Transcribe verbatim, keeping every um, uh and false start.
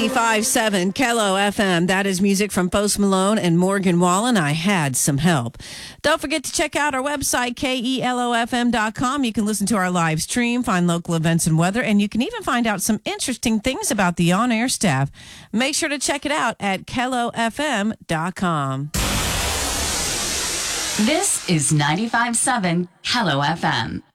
ninety-five point seven Kello F M. That is music from Post Malone and Morgan Wallen. I had some help. Don't forget to check out our website, K E L O F M dot com. You can listen to our live stream, find local events and weather, and you can even find out some interesting things about the on-air staff. Make sure to check it out at Kello F M dot com. This is ninety-five point seven Kello F M.